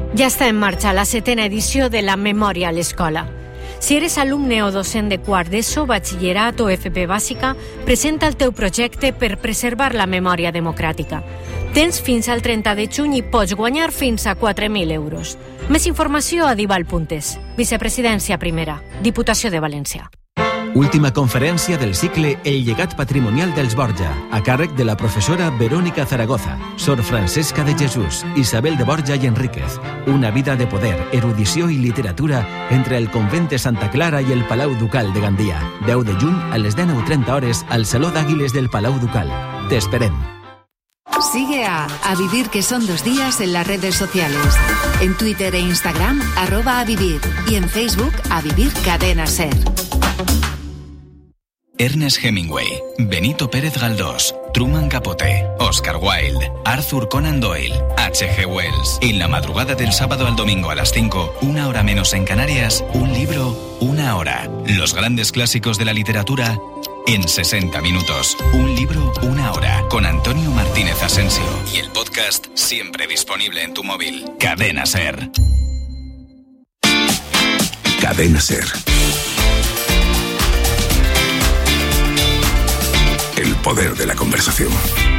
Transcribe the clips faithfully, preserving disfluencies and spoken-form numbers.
Ja està en marxa la setena edició de la Memòria a l'Escola. Si eres alumne o docent de quart d'ESO, batxillerat o F P bàsica, presenta el teu projecte per preservar la memòria democràtica. Tens fins al trenta de juny i pots guanyar fins a quatre mil euros. Més informació a dival punt es. Vicepresidència primera, Diputació de València. Última conferència del cicle El llegat patrimonial dels Borja, a càrrec de la professora Verónica Zaragoza, Sor Francesca de Jesús, Isabel de Borja i Enríquez. Una vida de poder, erudició i literatura entre el convent de Santa Clara i el Palau Ducal de Gandia. deu de juny a les dinou trenta hores al Saló d'Àguiles del Palau Ducal. Te esperem. Sigue a A Vivir, que son dos días, en las redes sociales. En Twitter e Instagram, arroba a vivir. Y en Facebook, A Vivir Cadena Ser. Ernest Hemingway, Benito Pérez Galdós, Truman Capote, Oscar Wilde, Arthur Conan Doyle, H G Wells. En la madrugada del sábado al domingo a las cinco, una hora menos en Canarias, un libro, una hora. Los grandes clásicos de la literatura en sesenta minutos. Un libro, una hora. Con Antonio Martínez Asensio. Y el podcast siempre disponible en tu móvil. Cadena Ser. Cadena Ser. El poder de la conversación.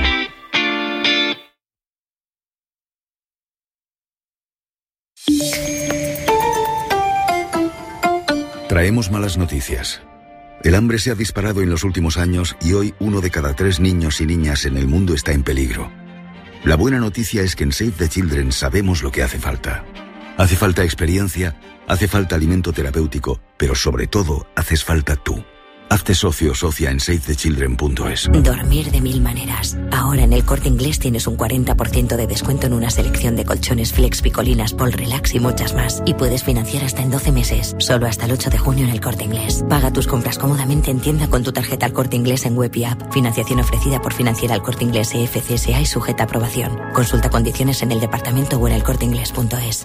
Traemos malas noticias. El hambre se ha disparado en los últimos años y hoy uno de cada tres niños y niñas en el mundo está en peligro. La buena noticia es que en Save the Children sabemos lo que hace falta. Hace falta experiencia, hace falta alimento terapéutico, pero sobre todo haces falta tú. Hazte socio o socia en save the children punto es. Dormir de mil maneras. Ahora en el Corte Inglés tienes un cuarenta por ciento de descuento en una selección de colchones Flex, Picolinas, Pol Relax y muchas más. Y puedes financiar hasta en doce meses. Solo hasta el ocho de junio en el Corte Inglés. Paga tus compras cómodamente en tienda con tu tarjeta al Corte Inglés en web y app. Financiación ofrecida por Financiera al Corte Inglés E F C S A y sujeta a aprobación. Consulta condiciones en el departamento o en el corte inglés punto es.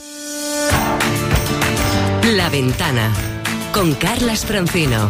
La Ventana con Carlas Francino.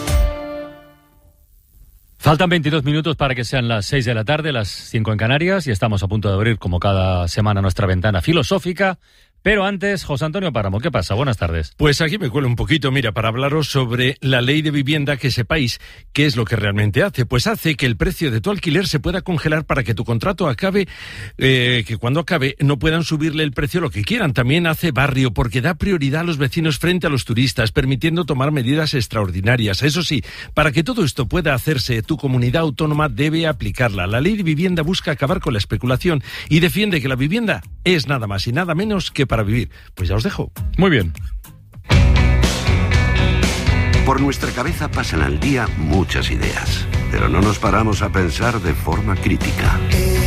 Faltan veintidós minutos para que sean las seis de la tarde, las cinco en Canarias, y estamos a punto de abrir, como cada semana, nuestra ventana filosófica. Pero antes, José Antonio Páramo, ¿qué pasa? Buenas tardes. Pues aquí me cuelo un poquito, mira, para hablaros sobre la ley de vivienda, que sepáis qué es lo que realmente hace. Pues hace que el precio de tu alquiler se pueda congelar para que tu contrato acabe, eh, que cuando acabe no puedan subirle el precio lo que quieran. También hace barrio, porque da prioridad a los vecinos frente a los turistas, permitiendo tomar medidas extraordinarias. Eso sí, para que todo esto pueda hacerse, tu comunidad autónoma debe aplicarla. La ley de vivienda busca acabar con la especulación y defiende que la vivienda es nada más y nada menos que para vivir. Pues ya os dejo. Muy bien. Por nuestra cabeza pasan al día muchas ideas, pero no nos paramos a pensar de forma crítica.